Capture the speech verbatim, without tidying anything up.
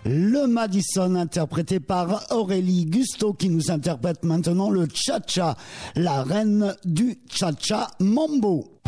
Le Madison interprété par Aurélie Gusto qui nous interprète maintenant le cha-cha, la reine du cha-cha mambo.